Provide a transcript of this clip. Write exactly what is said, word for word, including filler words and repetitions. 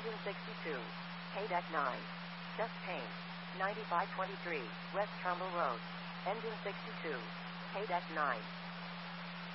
Engine sixty-two. K-Deck nine. Chest paint. ninety-five twenty-three, West Trumbull Road. Engine sixty-two. K-Deck nine.